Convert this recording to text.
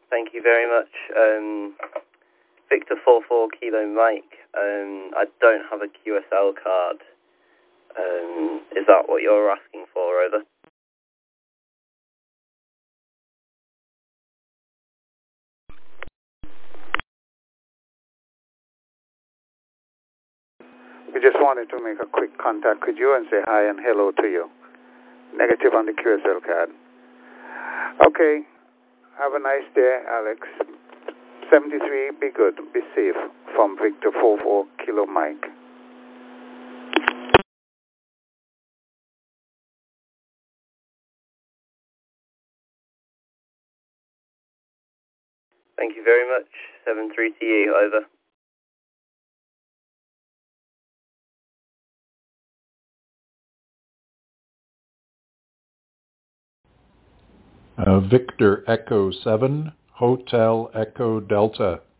Thank you very much. Victor 44 Kilo Mike. I don't have a QSL card. Is that what you're asking for, over? We just wanted to make a quick contact with you and say hi and hello to you. Negative on the QSL card. Okay. Have a nice day, Alex. 73, be good, be safe. From Victor 44 Kilo Mike. Thank you very much. 73 to you, over. Victor Echo 7, Hotel Echo Delta.